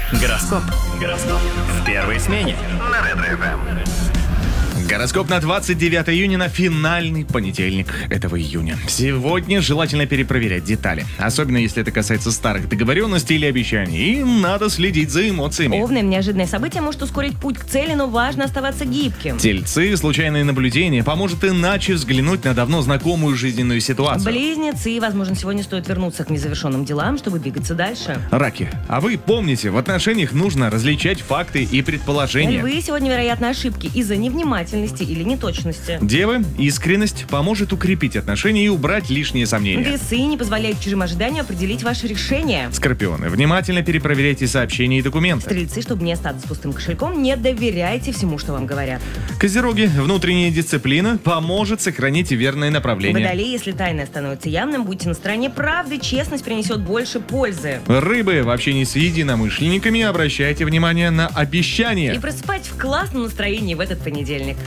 Гороскоп. В первой смене. На Ретро-ФМ. Гороскоп на 29 июня на финальный понедельник этого июня. Сегодня желательно перепроверять детали, особенно если это касается старых договоренностей или обещаний, и надо следить за эмоциями. Овны, неожиданное событие может ускорить путь к цели, но важно оставаться гибким. Тельцы, случайное наблюдение поможет иначе взглянуть на давно знакомую жизненную ситуацию. Близнецы, возможно, сегодня стоит вернуться к незавершенным делам, чтобы двигаться дальше. Раки, а вы помните, в отношениях нужно различать факты и предположения. Львы, сегодня, вероятно, ошибки из-за невнимательности или неточности. Девы, искренность поможет укрепить отношения и убрать лишние сомнения. Весы, не позволяют чужим ожиданиям определить ваше решение. Скорпионы, внимательно перепроверяйте сообщения и документы. Стрельцы, чтобы не остаться с пустым кошельком, не доверяйте всему, что вам говорят. Козероги, внутренняя дисциплина поможет сохранить верное направление. Водолеи, если тайное становится явным, будьте на стороне правды, честность принесет больше пользы. Рыбы, в общении с единомышленниками обращайте внимание на обещания. И просыпать в классном настроении в этот понедельник.